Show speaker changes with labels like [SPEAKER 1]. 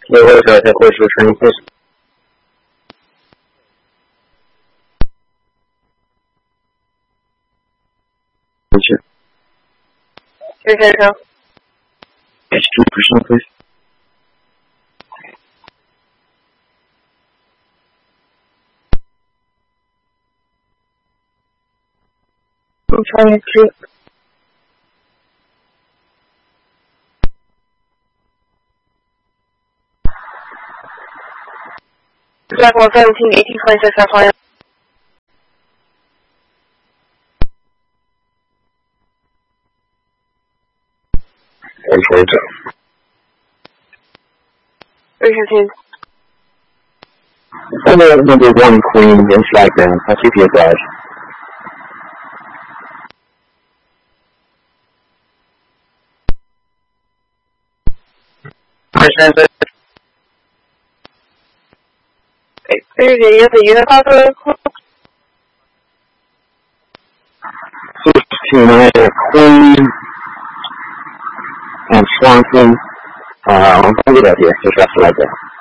[SPEAKER 1] 又或者在过去成功。
[SPEAKER 2] 谢先生。
[SPEAKER 1] H2%, please.
[SPEAKER 2] I'm trying to. Black 117, 1826, that's why. Regency.
[SPEAKER 1] Hello, number 1 Queen in Flagman. I'll keep you advised.
[SPEAKER 2] There's a unit hospital.
[SPEAKER 1] 15, Queen and Swanson. I'll get up here. Just rest right there.